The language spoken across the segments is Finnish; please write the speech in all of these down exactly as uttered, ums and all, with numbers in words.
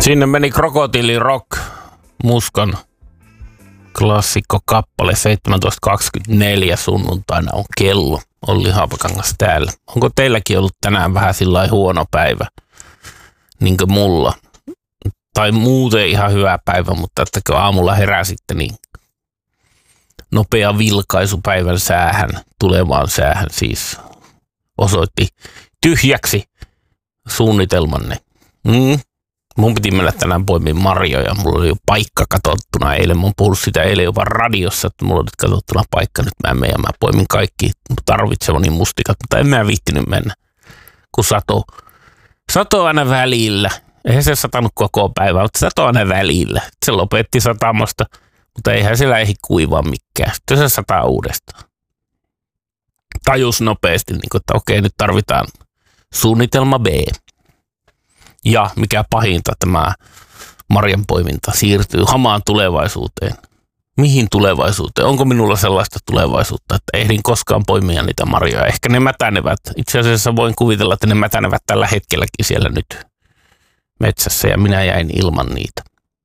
Sinne meni Krokotiili Rock, Muskan klassikko kappale seitsemäntoista kaksikymmentäneljä sunnuntaina on kello. Olli Haapakangas täällä. Onko teilläkin ollut tänään vähän sillai huono päivä, niin kuin mulla? Tai muuten ihan hyvä päivä, mutta että kun aamulla heräsitte, niin nopea vilkaisu päivän säähän, tulevaan säähän siis osoitti tyhjäksi suunnitelmanne. Mm. Mun piti mennä tänään poimiin marjoja. Mulla oli jo paikka katsottuna eilen. Mä oon puhunut sitä eilen jopa radiossa, että mulla oli katsottuna paikka. Nyt mä menen ja mä poimin kaikki tarvitsevani mustikat, mutta en mä viittinyt mennä, kun sato. Sato aina välillä. Eihän se satanut koko päivää, mutta sato aina välillä. Se lopetti satamasta, mutta eihän siellä ehdi kuivaa mikään. Sitten se sataa uudestaan. Tajus nopeasti, niin kun, että okei, nyt tarvitaan suunnitelma B. Ja mikä pahinta, tämä marjanpoiminta siirtyy hamaan tulevaisuuteen. Mihin tulevaisuuteen? Onko minulla sellaista tulevaisuutta, että ehdin koskaan poimia niitä marjoja? Ehkä ne mätänevät. Itse asiassa voin kuvitella, että ne mätänevät tällä hetkelläkin siellä nyt metsässä ja minä jäin ilman niitä.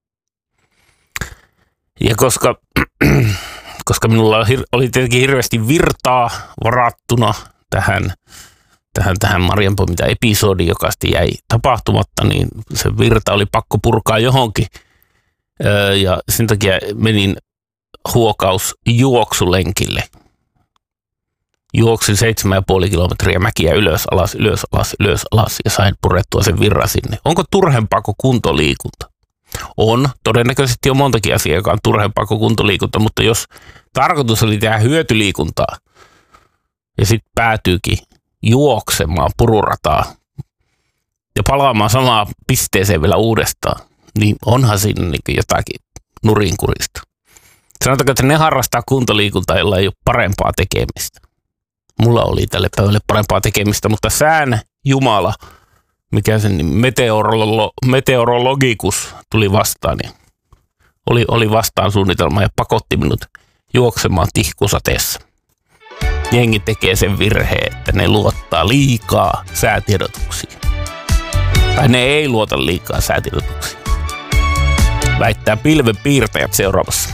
Ja koska, koska minulla oli tietenkin hirveästi virtaa varattuna tähän tähän, tähän marjanpoiminta-episodiin, joka sitten jäi tapahtumatta, niin se virta oli pakko purkaa johonkin. Öö, ja sen takia menin huokaus juoksulenkille. Juoksin seitsemän ja puoli kilometriä mäkiä ylös, alas, ylös, alas, ylös, alas ja sain purettua sen virran sinne. Onko turhempaa kuin kuntoliikunta? On. Todennäköisesti on montakin asiaa, joka on turhempaa kuin kuntoliikunta, mutta jos tarkoitus oli tehdä hyötyliikuntaa ja sitten päätyykin juoksemaan pururataa ja palaamaan samaan pisteeseen vielä uudestaan, niin onhan siinä niin jotakin nurinkurista. Sanotaanko, että ne harrastaa kuntoliikuntaa, jolla ei ole parempaa tekemistä. Mulla oli tälle päivälle parempaa tekemistä, mutta sään jumala, mikä sen meteorolo- meteorologikus tuli vastaan, niin oli, oli vastaan suunnitelma ja pakotti minut juoksemaan tihkusateessa. Jengi tekee sen virheen, että ne luottaa liikaa säätiedotuksiin. Tai ne ei luota liikaa säätiedotuksiin. Väittää pilvenpiirtäjät seuraavassa.